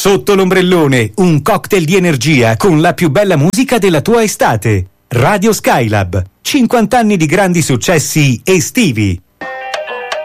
Sotto l'ombrellone, un cocktail di energia con la più bella musica della tua estate. Radio Skylab, 50 anni di grandi successi estivi.